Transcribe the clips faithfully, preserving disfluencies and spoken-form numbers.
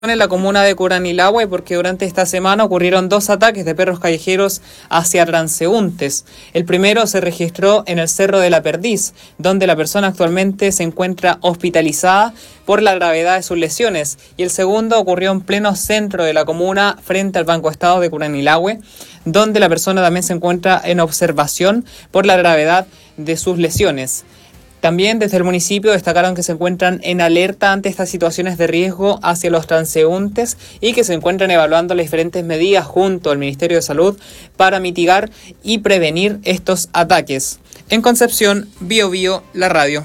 En la comuna de Curanilahue, porque durante esta semana ocurrieron dos ataques de perros callejeros hacia transeúntes. El primero se registró en el Cerro de la Perdiz, donde la persona actualmente se encuentra hospitalizada por la gravedad de sus lesiones, y el segundo ocurrió en pleno centro de la comuna, frente al Banco Estado de Curanilahue, donde la persona también se encuentra en observación por la gravedad de sus lesiones. También desde el municipio destacaron que se encuentran en alerta ante estas situaciones de riesgo hacia los transeúntes y que se encuentran evaluando las diferentes medidas junto al Ministerio de Salud para mitigar y prevenir estos ataques. En Concepción, Bio Bio, la radio.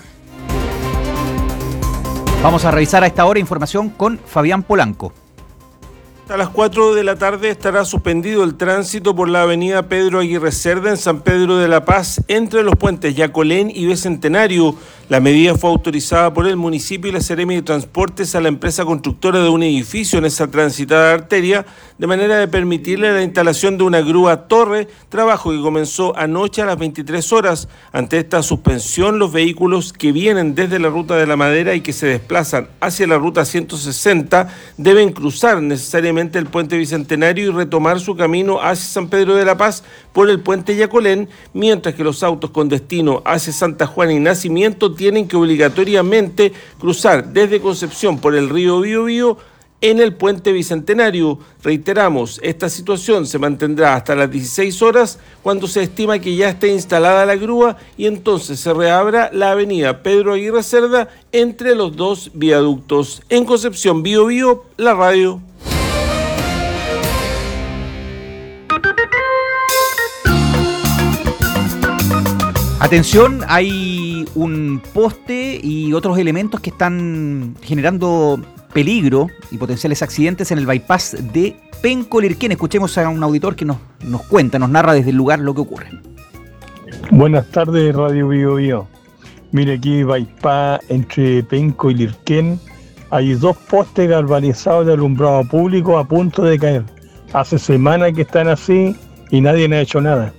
Vamos a revisar a esta hora información con Fabián Polanco. A las cuatro de la tarde estará suspendido el tránsito por la avenida Pedro Aguirre Cerda en San Pedro de la Paz entre los puentes Yacolén y Bicentenario. La medida fue autorizada por el municipio y la Seremi de Transportes a la empresa constructora de un edificio en esa transitada arteria, de manera de permitirle la instalación de una grúa torre, trabajo que comenzó anoche a las veintitrés horas. Ante esta suspensión, los vehículos que vienen desde la ruta de la Madera y que se desplazan hacia la ruta ciento sesenta deben cruzar necesariamente el puente Bicentenario y retomar su camino hacia San Pedro de la Paz por el puente Yacolén, mientras que los autos con destino hacia Santa Juana y Nacimiento tienen que obligatoriamente cruzar desde Concepción por el río Biobío en el puente Bicentenario. Reiteramos, esta situación se mantendrá hasta las dieciséis horas, cuando se estima que ya esté instalada la grúa y entonces se reabra la avenida Pedro Aguirre Cerda entre los dos viaductos. En Concepción, Biobío, la radio. Atención, hay un poste y otros elementos que están generando peligro y potenciales accidentes en el bypass de Penco-Lirquén. Escuchemos a un auditor que nos, nos cuenta, nos narra desde el lugar lo que ocurre. Buenas tardes, Radio Bio Bio. Mire, aquí bypass entre Penco y Lirquén. Hay dos postes galvanizados de alumbrado público a punto de caer. Hace semanas que están así y nadie ha hecho nada.